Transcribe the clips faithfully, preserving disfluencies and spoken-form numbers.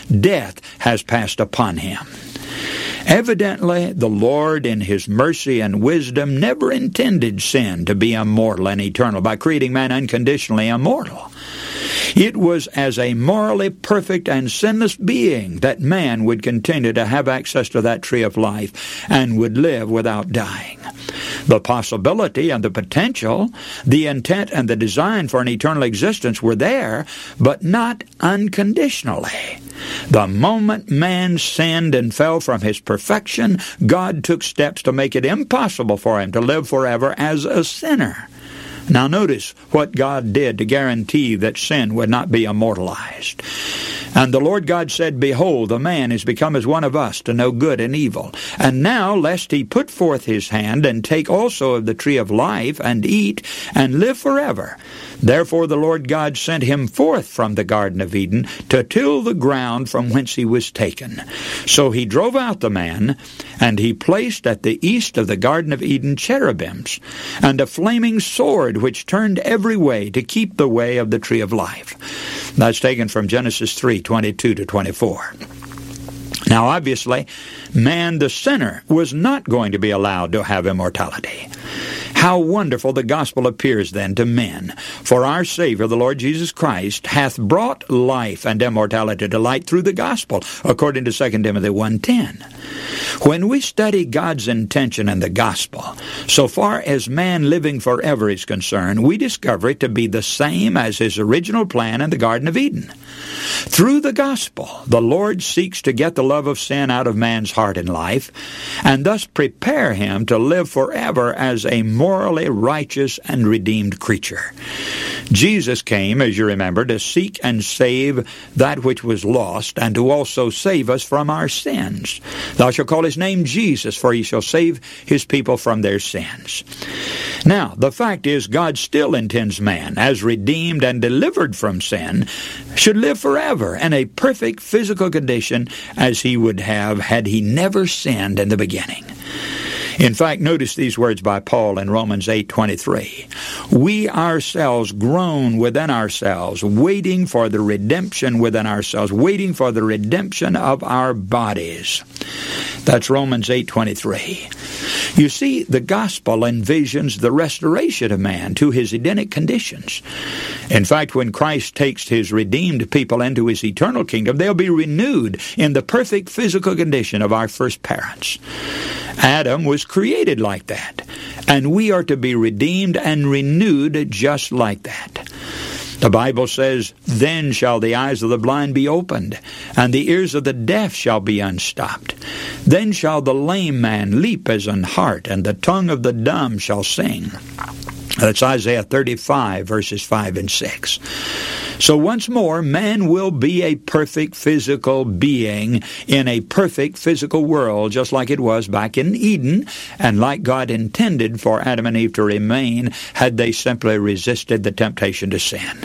Death has passed upon him. Evidently, the Lord, in His mercy and wisdom, never intended sin to be immortal and eternal by creating man unconditionally immortal. It was as a morally perfect and sinless being that man would continue to have access to that tree of life and would live without dying. The possibility and the potential, the intent and the design for an eternal existence were there, but not unconditionally. The moment man sinned and fell from his perfection, God took steps to make it impossible for him to live forever as a sinner. Now notice what God did to guarantee that sin would not be immortalized. And the Lord God said, Behold, the man is become as one of us to know good and evil. And now, lest he put forth his hand, and take also of the tree of life, and eat, and live forever. Therefore the Lord God sent him forth from the Garden of Eden, to till the ground from whence he was taken. So he drove out the man, and he placed at the east of the Garden of Eden cherubims, and a flaming sword which turned every way to keep the way of the tree of life. That's taken from Genesis three, twenty-two to twenty-four. Now obviously, man the sinner was not going to be allowed to have immortality. How wonderful the gospel appears then to men. For our Savior, the Lord Jesus Christ, hath brought life and immortality to light through the gospel, according to Second Timothy one ten. When we study God's intention in the gospel, so far as man living forever is concerned, we discover it to be the same as His original plan in the Garden of Eden. Through the gospel, the Lord seeks to get the love of sin out of man's heart and life, and thus prepare him to live forever as a morally righteous and redeemed creature. Jesus came, as you remember, to seek and save that which was lost, and to also save us from our sins. Thou shalt call His name Jesus, for He shall save His people from their sins. Now, the fact is, God still intends man, as redeemed and delivered from sin, should live forever in a perfect physical condition as he would have had he never sinned in the beginning. In fact, notice these words by Paul in Romans eight twenty-three. We ourselves groan within ourselves, waiting for the redemption within ourselves, waiting for the redemption of our bodies. That's Romans eight twenty-three. You see, the gospel envisions the restoration of man to his Edenic conditions. In fact, when Christ takes His redeemed people into His eternal kingdom, they'll be renewed in the perfect physical condition of our first parents. Adam was created like that, and we are to be redeemed and renewed just like that. The Bible says, Then shall the eyes of the blind be opened, and the ears of the deaf shall be unstopped. Then shall the lame man leap as an hart, and the tongue of the dumb shall sing. That's Isaiah thirty-five, verses five and six. So once more, man will be a perfect physical being in a perfect physical world, just like it was back in Eden, and like God intended for Adam and Eve to remain had they simply resisted the temptation to sin.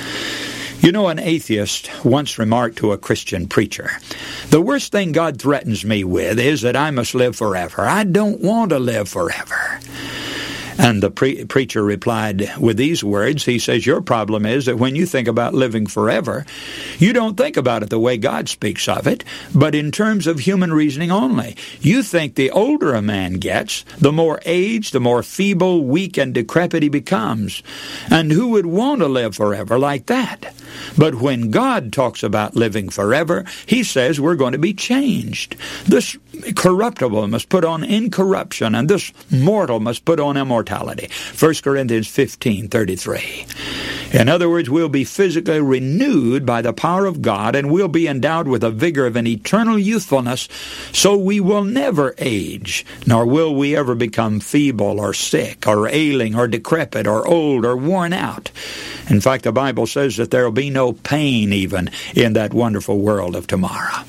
You know, an atheist once remarked to a Christian preacher, "The worst thing God threatens me with is that I must live forever. I don't want to live forever." And the pre- preacher replied with these words. He says, your problem is that when you think about living forever, you don't think about it the way God speaks of it, but in terms of human reasoning only. You think the older a man gets, the more aged, the more feeble, weak, and decrepit he becomes. And who would want to live forever like that? But when God talks about living forever, He says we're going to be changed. This corruptible must put on incorruption, and this mortal must put on immortality. First Corinthians fifteen thirty-three. In other words, we'll be physically renewed by the power of God, and we'll be endowed with the vigor of an eternal youthfulness, so we will never age, nor will we ever become feeble or sick or ailing or decrepit or old or worn out. In fact, the Bible says that there will be no pain even in that wonderful world of tomorrow.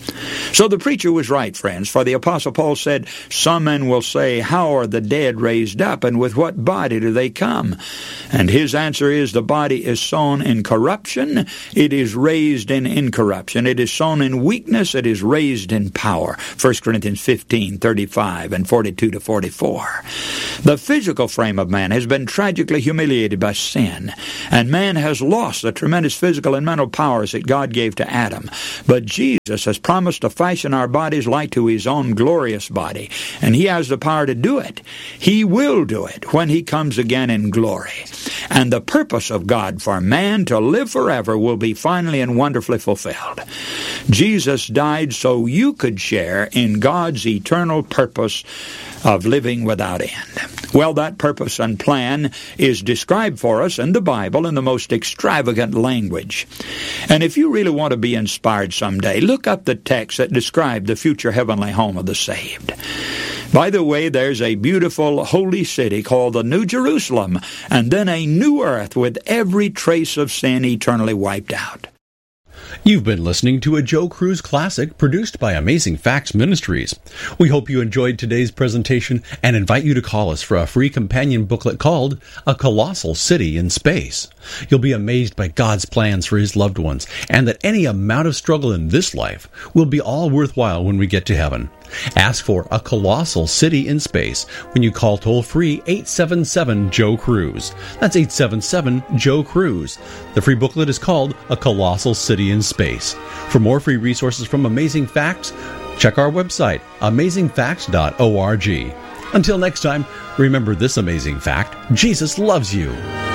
So the preacher was right, friends, for the Apostle Paul said, some men will say, how are the dead raised up, and with what body do they come? And his answer is, the body is sown in corruption, it is raised in incorruption. It is sown in weakness, it is raised in power. First Corinthians fifteen, thirty-five and forty-two to forty-four. The physical frame of man has been tragically humiliated by sin, and man has lost the tremendous physical and mental powers that God gave to Adam. But Jesus has promised to fashion our bodies like to his own glorious body, and he has the power to do it. He will do it when he comes again in glory. And the purpose of God for man to live forever will be finally and wonderfully fulfilled. Jesus died so you could share in God's eternal purpose of living without end. Well, that purpose and plan is described for us in the Bible in the most extravagant language. And if you really want to be inspired someday, look up the texts that describe the future heavenly home of the saved. By the way, there's a beautiful holy city called the New Jerusalem, and then a new earth with every trace of sin eternally wiped out. You've been listening to a Joe Cruz Classic produced by Amazing Facts Ministries. We hope you enjoyed today's presentation and invite you to call us for a free companion booklet called A Colossal City in Space. You'll be amazed by God's plans for his loved ones, and that any amount of struggle in this life will be all worthwhile when we get to heaven. Ask for A Colossal City in Space when you call toll-free eight seven seven, Joe Cruz. That's eight seven seven, Joe Cruz. The free booklet is called A Colossal City in Space. For more free resources from Amazing Facts, check our website, amazing facts dot org. Until next time, remember this amazing fact: Jesus loves you.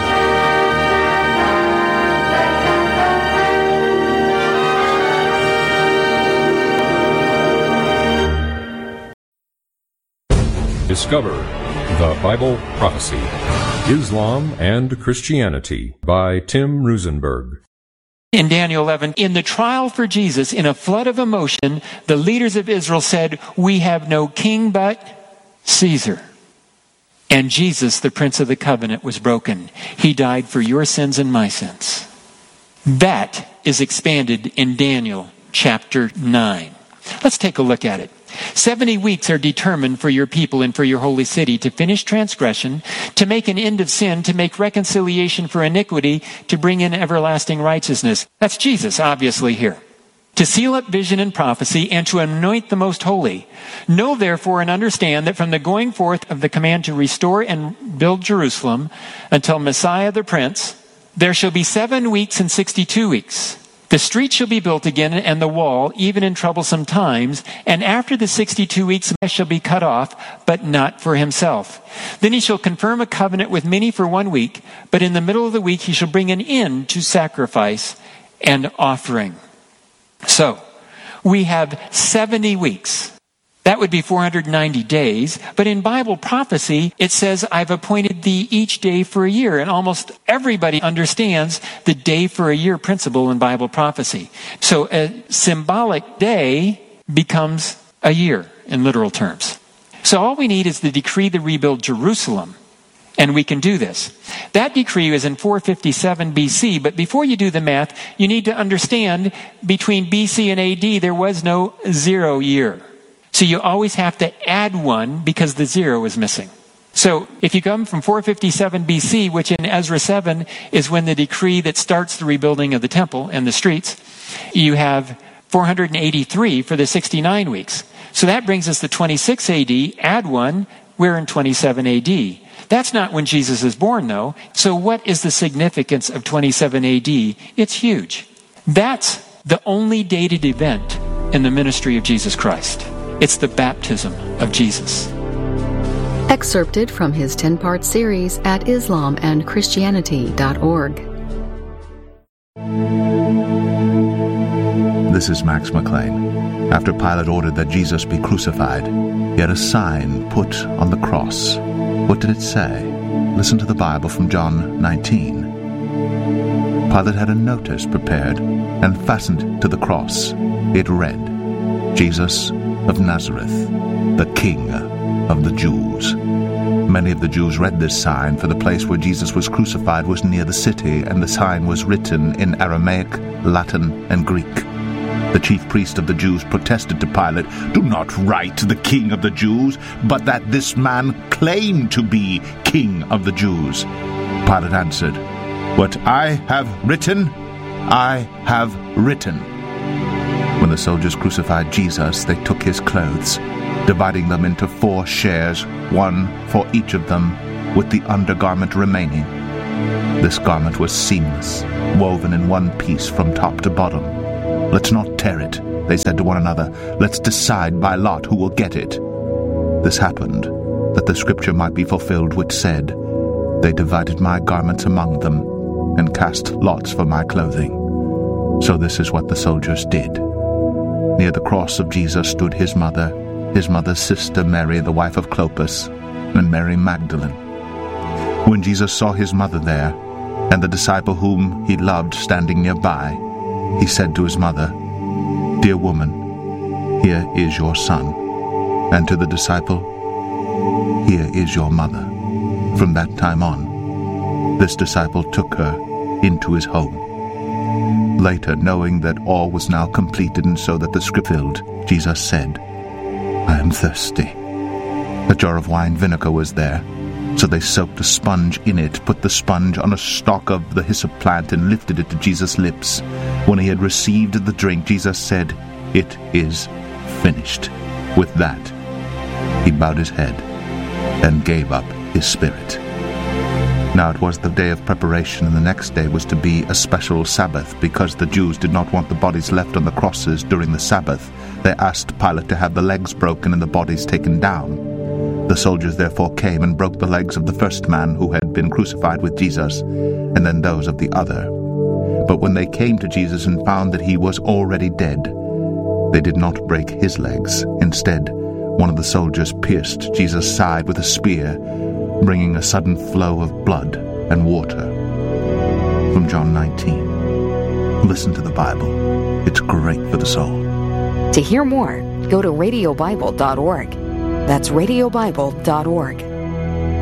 Discover the Bible Prophecy, Islam and Christianity by Tim Rosenberg. In Daniel eleven, in the trial for Jesus, in a flood of emotion, the leaders of Israel said, "We have no king but Caesar." And Jesus, the Prince of the Covenant, was broken. He died for your sins and my sins. That is expanded in Daniel chapter nine. Let's take a look at it. Seventy weeks are determined for your people and for your holy city to finish transgression, to make an end of sin, to make reconciliation for iniquity, to bring in everlasting righteousness. That's Jesus, obviously, here. To seal up vision and prophecy, and to anoint the most holy. Know therefore and understand that from the going forth of the command to restore and build Jerusalem until Messiah the Prince, there shall be seven weeks and sixty-two weeks. The street shall be built again, and the wall, even in troublesome times. And after the sixty-two weeks, man shall be cut off, but not for himself. Then he shall confirm a covenant with many for one week, but in the middle of the week he shall bring an end to sacrifice and offering. So, we have seventy weeks. That would be four hundred ninety days. But in Bible prophecy, it says, "I've appointed thee each day for a year." And almost everybody understands the day for a year principle in Bible prophecy. So a symbolic day becomes a year in literal terms. So all we need is the decree to rebuild Jerusalem. And we can do this. That decree is in four fifty-seven B C, but before you do the math, you need to understand between B C and A D, there was no zero year. So you always have to add one because the zero is missing. So if you come from four fifty-seven B C, which in Ezra seven is when the decree that starts the rebuilding of the temple and the streets, you have four hundred eighty-three for the sixty-nine weeks. So that brings us to twenty-six A D. Add one, we're in twenty-seven A D. That's not when Jesus is born, though. So what is the significance of twenty-seven A D? It's huge. That's the only dated event in the ministry of Jesus Christ. It's the baptism of Jesus. Excerpted from his ten-part series at islam and christianity dot org. This is Max McLean. After Pilate ordered that Jesus be crucified, he had a sign put on the cross. What did it say? Listen to the Bible from John nineteen. Pilate had a notice prepared and fastened to the cross. It read, "Jesus of Nazareth, the King of the Jews." Many of the Jews read this sign, for the place where Jesus was crucified was near the city, and the sign was written in Aramaic, Latin, and Greek. The chief priest of the Jews protested to Pilate, "Do not write the King of the Jews, but that this man claimed to be King of the Jews." Pilate answered, "What I have written, I have written." When the soldiers crucified Jesus, they took his clothes, dividing them into four shares, one for each of them, with the undergarment remaining. This garment was seamless, woven in one piece from top to bottom. "Let's not tear it," they said to one another. "Let's decide by lot who will get it." This happened, that the scripture might be fulfilled which said, "They divided my garments among them, and cast lots for my clothing." So this is what the soldiers did. Near the cross of Jesus stood his mother, his mother's sister Mary, the wife of Clopas, and Mary Magdalene. When Jesus saw his mother there, and the disciple whom he loved standing nearby, he said to his mother, "Dear woman, here is your son." And to the disciple, "Here is your mother." From that time on, this disciple took her into his home. Later, knowing that all was now completed and so that the scripture filled, Jesus said, "I am thirsty." A jar of wine vinegar was there, so they soaked a sponge in it, put the sponge on a stalk of the hyssop plant, and lifted it to Jesus' lips. When he had received the drink, Jesus said, "It is finished." With that, he bowed his head and gave up his spirit. Now it was the day of preparation, and the next day was to be a special Sabbath. Because the Jews did not want the bodies left on the crosses during the Sabbath, they asked Pilate to have the legs broken and the bodies taken down. The soldiers therefore came and broke the legs of the first man who had been crucified with Jesus, and then those of the other. But when they came to Jesus and found that he was already dead, they did not break his legs. Instead, one of the soldiers pierced Jesus' side with a spear, bringing a sudden flow of blood and water. From John nineteen. Listen to the Bible. It's great for the soul. To hear more, go to radio bible dot org. That's radio bible dot org.